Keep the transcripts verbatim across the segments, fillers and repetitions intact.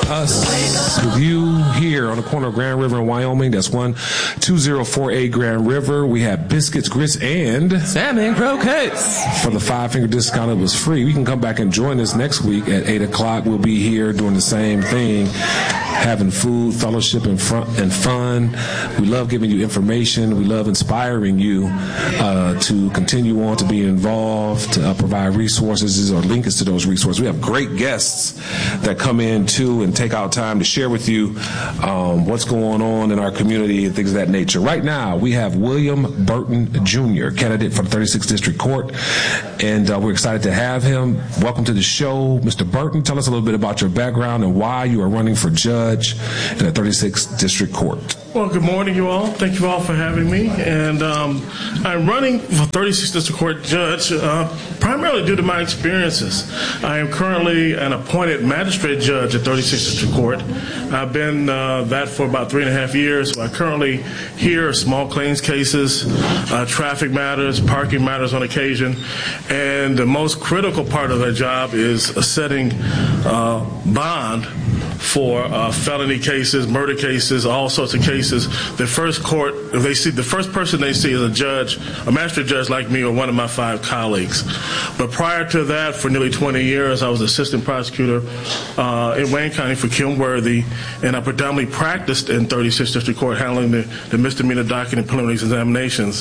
us with you here on the corner of Grand River and Wyoming. That's one two zero four eight Grand River. We have biscuits, grits, and salmon croquettes. For the five finger discount, it was free. We can come back and join us next week at eight o'clock. We'll be here doing the same thing, having food, fellowship, and, front, and fun. We love giving you information. We love inspiring you uh, to continue on to be involved, to uh, provide resources or links to those resources. We have great guests that come in too and take out time to share with you um, what's going on in our community and things of that nature. Right now, we have William Burton Junior, candidate for the thirty-sixth District Court, and uh, we're excited to have him. Welcome to the show, Mister Burton. Tell us a little bit about your background and why you are running for judge in the thirty-sixth District Court. Well, good morning, you all. Thank you all for having me. And um, I'm running for thirty-sixth District Court judge uh, primarily due to my experiences. I am currently an appointed magistrate judge at thirty-sixth District Court. I've been uh, that for about three and a half years. I currently hear small claims cases, uh, traffic matters, parking matters on occasion, and the most critical part of that job is setting uh, bond for uh, felony cases, murder cases, all sorts of cases. The first court, if they see the first person they see is a judge, a magistrate judge like me, or one of my five colleagues. But prior to that, for nearly twenty years, I was assistant prosecutor uh, in Wayne County for Kim Worthy, and I predominantly practiced in thirty-sixth District Court, handling the, the misdemeanor docket and preliminary examinations.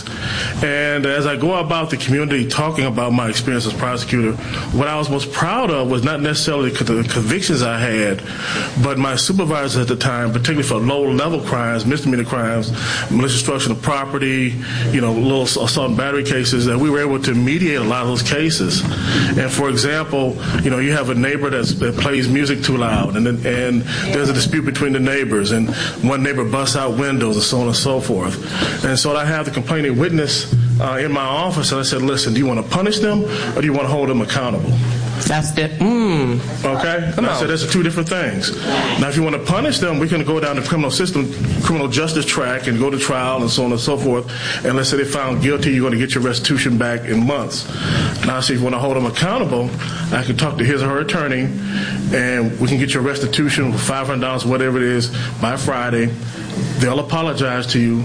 And as I go about the community talking about my experience as prosecutor, what I was most proud of was not necessarily the convictions I had, but my supervisors at the time, particularly for low-level crimes, misdemeanor crimes, malicious destruction of property, you know, little assault and battery cases, that we were able to mediate a lot of those cases. And for example, you know, you have a neighbor that's, that plays music too loud, and then, and there's a dispute between the neighbors, and one neighbor busts out windows, and so on and so forth. And so I have the complaining witness uh, in my office, and I said, listen, do you want to punish them, or do you want to hold them accountable? That's the, mm. Okay? And I said, that's two different things. Now, if you want to punish them, we can go down the criminal system, criminal justice track and go to trial and so on and so forth. And let's say they found guilty, you're going to get your restitution back in months. Now, see, if you want to hold them accountable, I can talk to his or her attorney, and we can get your restitution for five hundred dollars, whatever it is, by Friday. They'll apologize to you,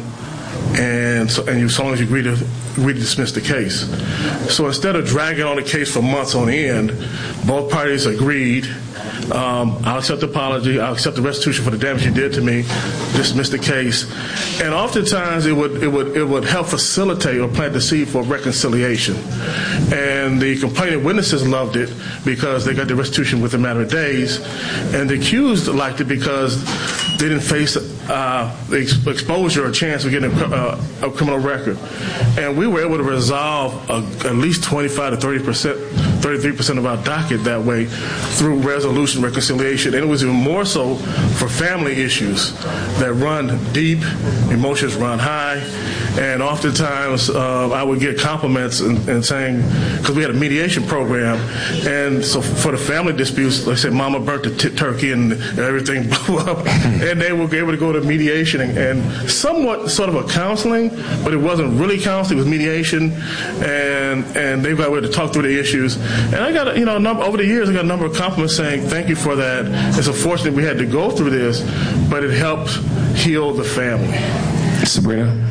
and so, and you, as long as you agree to agree to dismiss the case. So instead of dragging on the case for months on end, both parties agreed. Um, I'll accept the apology. I'll accept the restitution for the damage you did to me. Dismiss the case, and oftentimes it would it would it would help facilitate or plant the seed for reconciliation. And the complaining witnesses loved it because they got the restitution within a matter of days, and the accused liked it because they didn't face uh, the ex- exposure or chance of getting a, uh, a criminal record. And we were able to resolve a, at least twenty-five to thirty percent, thirty-three percent of our docket that way through resolution, reconciliation. And it was even more so for family issues that run deep, emotions run high. And oftentimes uh, I would get compliments and, and saying, because we had a mediation program, and so for the family disputes, like I said, Mama burnt the t- turkey and everything blew up, and they were able to go to mediation and, and somewhat sort of a counseling, but it wasn't really counseling, it was mediation, and and they got able to talk through the issues. And I got, you know, a number, over the years, I got a number of compliments saying, thank you for that. It's unfortunate we had to go through this, but it helped heal the family. Sabrina?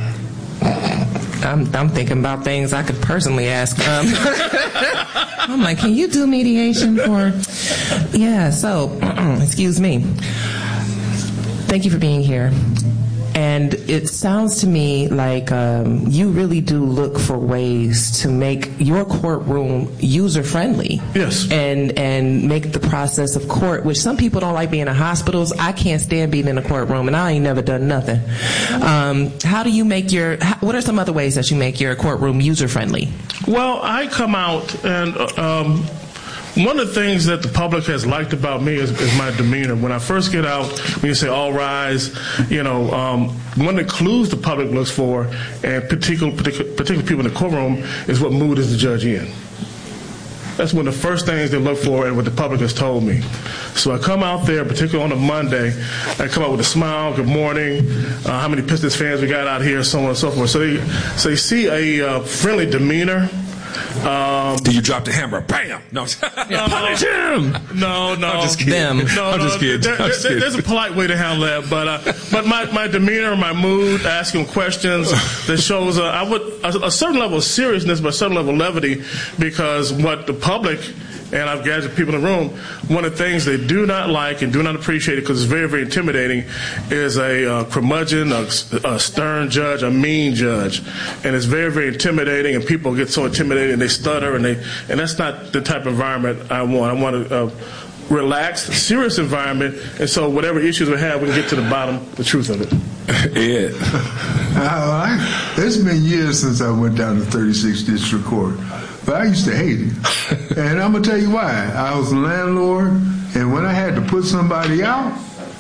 I'm, I'm thinking about things I could personally ask. Um, I'm like, can you do mediation for? Yeah, so, excuse me. Thank you for being here. And it sounds to me like um, you really do look for ways to make your courtroom user-friendly. Yes. And and make the process of court, which some people don't like being in hospitals. I can't stand being in a courtroom, and I ain't never done nothing. Um, how do you make your, how, what are some other ways that you make your courtroom user-friendly? Well, I come out and... Um, One of the things that the public has liked about me is, is my demeanor. When I first get out, when you say all rise, you know, um, one of the clues the public looks for, and particular, particular, particular people in the courtroom, is what mood is the judge in. That's one of the first things they look for, and what the public has told me. So I come out there, particularly on a Monday, I come out with a smile, good morning, uh, how many Pistons fans we got out here, so on and so forth. So they, so they see a uh, friendly demeanor, Um, Did you drop the hammer? Bam! No, no punish him. No, no, I'm just kidding. Them. No, I'm no, just kidding. there- I'm just there- kidding. there's a polite way to handle that, but uh, but my, my demeanor, my mood, asking questions that shows uh, I would a, a certain level of seriousness, but a certain level of levity, because what the public, and I've gathered people in the room, one of the things they do not like and do not appreciate it, because it's very, very intimidating, is a uh, curmudgeon, a, a stern judge, a mean judge. And it's very, very intimidating, and people get so intimidated and they stutter, and they and that's not the type of environment I want. I want a uh, relaxed, serious environment, and so whatever issues we have, we can get to the bottom, the truth of it. Ed. Uh, I, it's been years since I went down to thirty-sixth District Court, but I used to hate it. And I'm going to tell you why. I was a landlord, and when I had to put somebody out,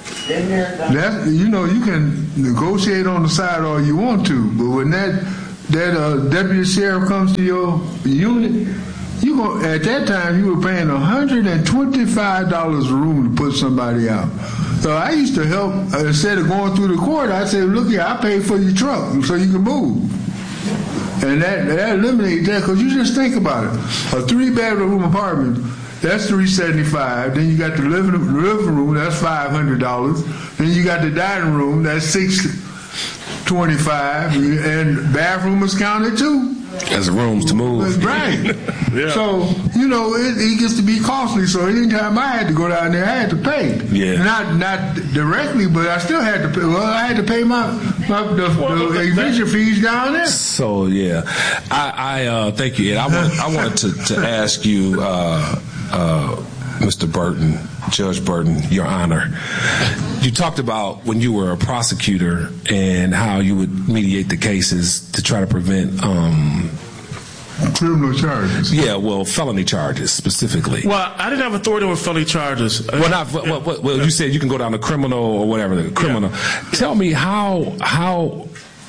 that, you know, you can negotiate on the side all you want to, but when that, that uh, deputy sheriff comes to your unit, you go, at that time, you were paying one hundred twenty-five dollars a room to put somebody out. So I used to help, uh, instead of going through the court, I said, look here, I paid for your truck so you can move. And that, that eliminates that, because you just think about it. A three-bedroom apartment, that's three hundred seventy-five dollars. Then you got the living, living room, that's five hundred dollars. Then you got the dining room, that's six hundred twenty-five dollars. And bathroom is counted too. As rooms to move. Right. Yeah. So, you know, it, it gets to be costly. So anytime I had to go down there, I had to pay. Yeah. Not not directly, but I still had to pay. Well, I had to pay my, my the, Well, the eviction fees down there. So yeah, I, I uh, thank you, Ed. I, want, I wanted to, to ask you, uh, uh, Mister Burton, Judge Burton, Your Honor. You talked about when you were a prosecutor and how you would mediate the cases to try to prevent, um, Criminal charges. yeah, well, felony charges specifically. Well, I didn't have authority over felony charges. Well, not well, well, well, you said you can go down to criminal or whatever, the criminal. Yeah. Tell me how how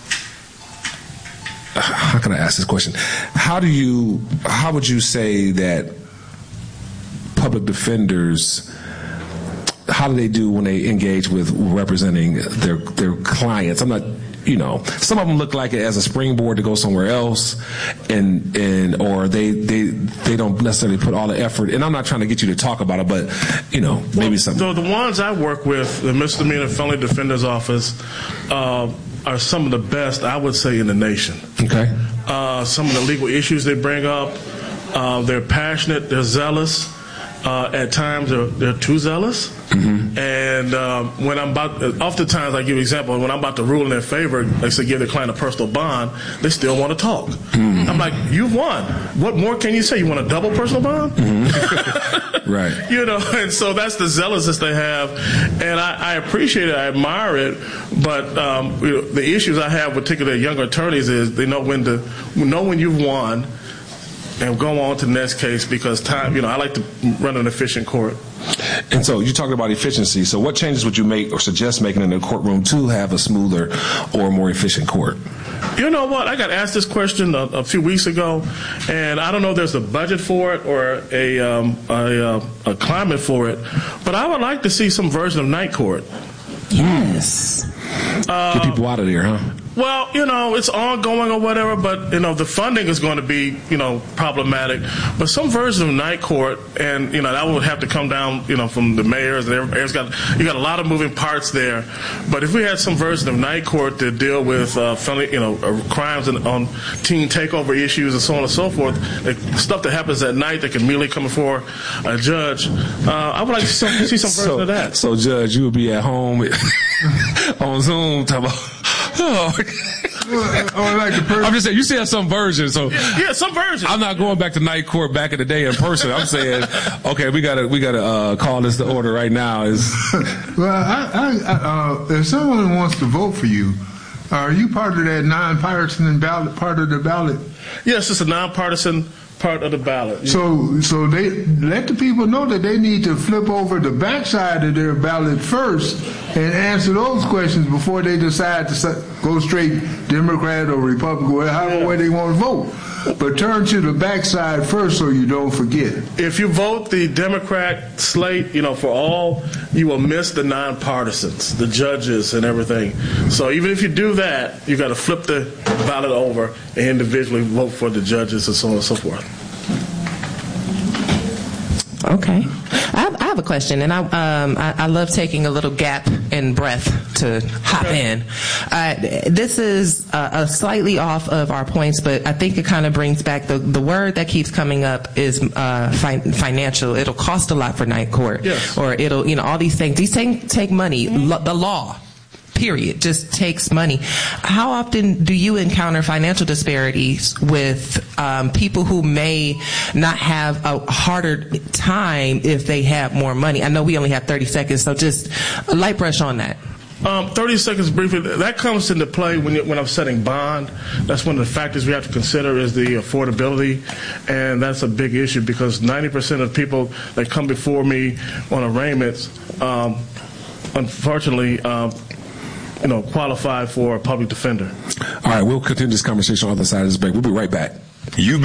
how can I ask this question? How do you how would you say that public defenders, how do they do when they engage with representing their their clients? I'm not, you know, some of them look like it as a springboard to go somewhere else, and and or they they they don't necessarily put all the effort. And I'm not trying to get you to talk about it, but you know, maybe well, something. So the ones I work with, the Misdemeanor Felony Defender's Office, uh, are some of the best, I would say, in the nation. Okay. Uh, some of the legal issues they bring up, uh, they're passionate, they're zealous. Uh, at times they're, they're too zealous, mm-hmm. and um, when I'm about, oftentimes I give you an example, when I'm about to rule in their favor, they say give their client a personal bond, they still want to talk. Mm-hmm. I'm like, you've won. What more can you say? You want a double personal bond? Mm-hmm. Right. You know, and so that's the zealousness they have, and I, I appreciate it, I admire it, but um, you know, the issues I have, particularly younger attorneys, is they know when to know when you've won, and go on to the next case, because time, you know, I like to run an efficient court. And so you talked about efficiency. So what changes would you make or suggest making in the courtroom to have a smoother or more efficient court? You know what? I got asked this question a, a few weeks ago, and I don't know if there's a budget for it or a, um, a, uh, a climate for it, but I would like to see some version of night court. Yes. Uh, Get people out of there, huh? Well, you know, it's ongoing or whatever, but, you know, the funding is going to be, you know, problematic. But some version of night court, and, you know, that would have to come down, you know, from the mayors, and everybody's got, you got a lot of moving parts there. But if we had some version of night court to deal with, uh, felony, you know, uh, crimes and, on teen takeover issues and so on and so forth, like, stuff that happens at night that can immediately come before a judge, uh, I would like to see some, see some version so, of that. So, Judge, you would be at home on Zoom talking about, oh, Or like the person. I'm just saying, you said some version, so Yeah, some version. I'm not going back to night court back in the day in person. I'm saying, okay, we gotta we gotta uh, call this to order right now. Is Well, I, I, I, uh, if someone wants to vote for you, are you part of that nonpartisan ballot, part of the ballot? Yes, it's a nonpartisan part of the ballot. So, so they let the people know that they need to flip over the backside of their ballot first and answer those questions before they decide to go straight Democrat or Republican, or however Yeah. way they want to vote. but turn to the backside first so you don't forget. If you vote the Democrat slate, you know, for all, you will miss the nonpartisans, the judges and everything. So even if you do that, you got to flip the ballot over and individually vote for the judges and so on and so forth. Okay. I have, I have a question, and I, um, I I love taking a little gap in breath to hop Okay. in. Uh, this is uh, a slightly off of our points, but I think it kind of brings back the, the word that keeps coming up is uh, fi- financial. It'll cost a lot for night court, Yes. or it'll, you know, all these things. These things take money. Lo- the law. Period. Just takes money. How often do you encounter financial disparities with um, people who may not have a harder time if they have more money? I know we only have thirty seconds, so just a light brush on that. Um, thirty seconds briefly. That comes into play when, you, when I'm setting bond. That's one of the factors we have to consider is the affordability, and that's a big issue because ninety percent of people that come before me on arraignments, um, unfortunately, um, you know, qualify for a public defender. All right, we'll continue this conversation on the other side of this break. We'll be right back. You've